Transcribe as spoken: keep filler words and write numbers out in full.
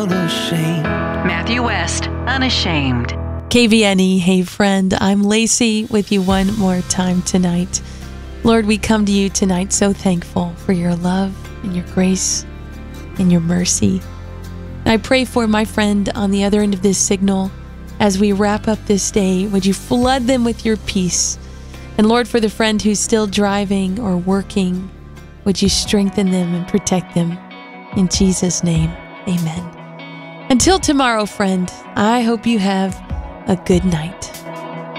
unashamed. Matthew West, Unashamed. K V N E, hey friend, I'm Lacey with you one more time tonight. Lord, we come to you tonight so thankful for your love and your grace and your mercy. And I pray for my friend on the other end of this signal as we wrap up this day. Would you flood them with your peace? And Lord, for the friend who's still driving or working, would you strengthen them and protect them? In Jesus' name, amen. Until tomorrow, friend, I hope you have a good night.